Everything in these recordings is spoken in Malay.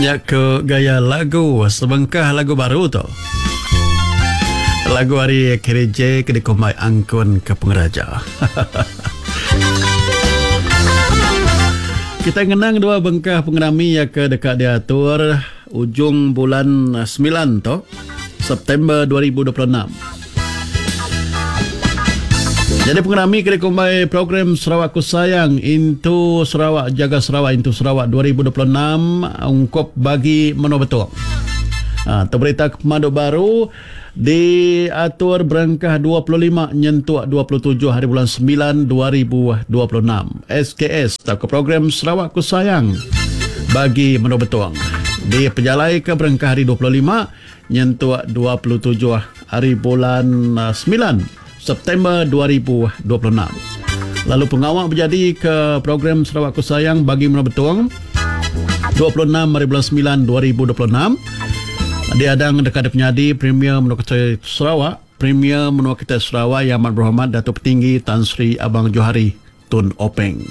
Ya ke gaya lagu sebengkah lagu baru tu. Lagu hari kereje ke dikomai angkun ke pengeraja. Kita ngenang dua bengkah pengenami ya ke dekat diatur ujung bulan 9 tu, September 2026. Jadi pengenami kita kumbai program Sarawak Ku Sayang Into Sarawak Jaga Sarawak Into Sarawak 2026 ungkop bagi mano betul. Terberita kemado baru diatur berangkah 25 nyentuh 27 hari bulan 9 2026. SKS atau ke program Sarawak Ku Sayang bagi mano betul. Di penjalai ke berangkah hari 25 nyentuh 27 hari bulan 9 September 2026. Lalu pengawal berjadi ke program Sarawak Ku Sayang bagi mana betul 26 hari bulan 9 2026. Dia adang dekat penyadi Premier Menua Ketua Sarawak, Premier Menua Ketua Sarawak Yang Amat Berhormat Datuk Petinggi Tan Sri Abang Johari Tun Openg.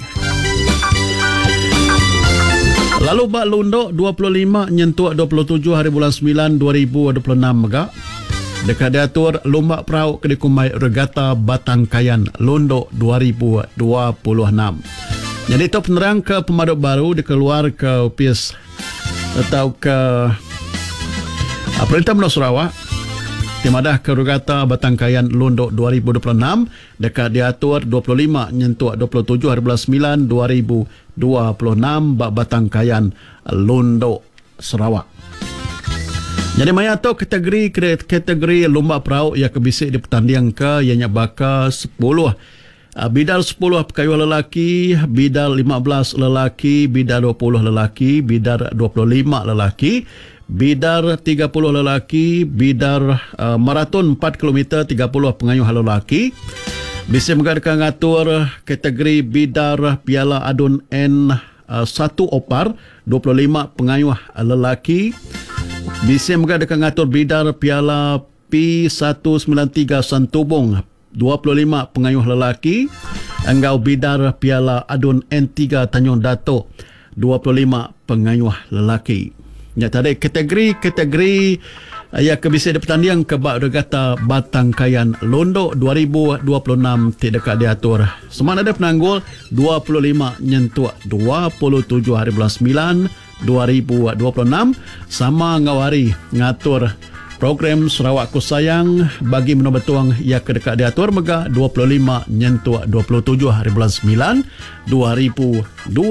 Lalu bak Lundok 25 nyentuh 27 hari bulan 9 2026 megak. Dekat diatur lomba perahu ke dikumai Regata Batangkayan Lundok 2026. Jadi itu penerang ke pemaduk baru dikeluar ke UPS atau ke Perintah Menua Sarawak timadah ke Regata Batangkayan Lundok 2026 dekat diatur 25 nyentuh 27 hari bulan 9 2026 bak Batangkayan Lundok Sarawak. Jadi maya tu kategori lomba perahu yang kebisik di pertandingan ke ianya baka 10 bidal 10 pekayuh lelaki, bidal 15 lelaki, bidal 20 lelaki, bidal 25 lelaki, bidal 30 lelaki, bidal maraton 4 km 30 pengayuh lelaki. Bisa mengadakan ngatur kategori bidal Piala Adun N1 Opar 25 pengayuh lelaki. Bisa mengadakan ngatur bidar Piala P193 Santubong 25 pengayuh lelaki. Enggau bidar Piala Adun N3 Tanjung Datuk 25 pengayuh lelaki. Ya tadi kategori yang kebisa di pertandingan kebak Regata Batangkayan Lundok 2026 tidak diatur. Semana ada penanggul 25 nyentuh 27 hari bulan 9 2026 sama ngawari ngatur program Sarawak Ku Sayang bagi menua betuang yang kedekat diatur mega 25 nyentuh 27 hari bulan 9 2026.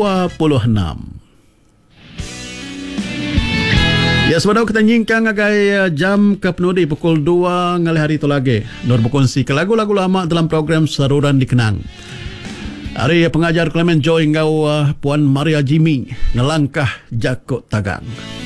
Ya sebenarnya kita nyingkang agai jam ke penudi pukul 2 ngali hari itu lagi. Nur berkongsi ke lagu-lagu lama dalam program Saruran Dikenang. Hari pengajar Clement Joy ngau Puan Maria Jimmy ngelangkah jakut tagang.